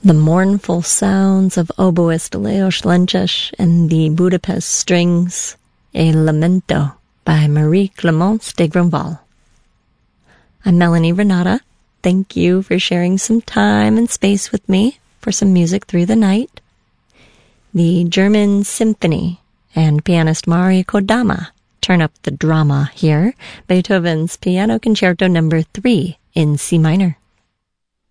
The mournful sounds of oboist Leos Lenches and the Budapest Strings, a Lamento by Marie-Clémence de Grandval. I'm Melanie Renata. Thank you for sharing some time and space with me for some music through the night. The German Symphony and pianist Mari Kodama turn up the drama here. Beethoven's Piano Concerto No. 3 in C minor.